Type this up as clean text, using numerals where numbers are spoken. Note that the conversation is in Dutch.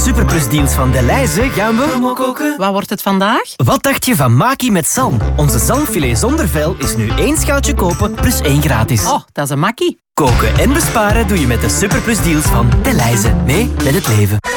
Superplus deals van Delhaize gaan we promo koken. Wat wordt het vandaag? Wat dacht je van Maki met zalm? Onze zalmfilet zonder vel is nu 1 schaaltje kopen plus 1 gratis. Oh, dat is een makkie. Koken en besparen doe je met de Superplus deals van Delhaize. Mee met het leven.